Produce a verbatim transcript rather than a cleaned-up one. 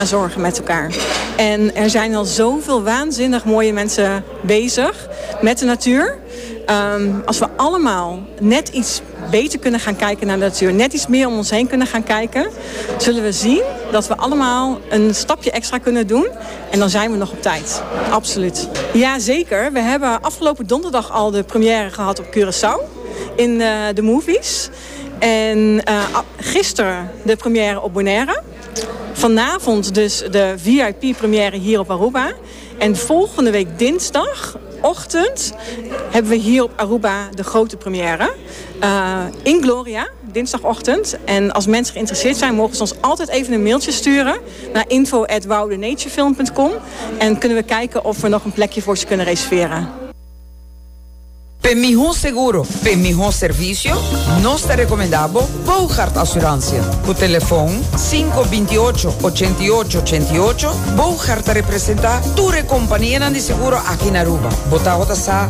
zorgen met elkaar. En er zijn al zoveel waanzinnig mooie mensen bezig met de natuur. Um, als we allemaal net iets beter kunnen gaan kijken naar de natuur, net iets meer om ons heen kunnen gaan kijken, zullen we zien dat we allemaal een stapje extra kunnen doen. En dan zijn we nog op tijd. Absoluut. Ja, zeker. We hebben afgelopen donderdag al de première gehad op Curaçao in uh, de movies. En uh, gisteren de première op Bonaire. Vanavond dus de V I P-première hier op Aruba. En volgende week dinsdagochtend hebben we hier op Aruba de grote première. Uh, in Gloria, dinsdagochtend. En als mensen geïnteresseerd zijn, mogen ze ons altijd even een mailtje sturen naar info at woudenatureFilm punt com. En kunnen we kijken of we nog een plekje voor ze kunnen reserveren. Per mejor seguro, per mejor servicio, nos te recomendamos Bogart Assurantia. Por teléfono cinco dos ocho, ocho ocho ocho ocho. Bogart representa tu compañía de seguro aquí en Aruba. Bota sa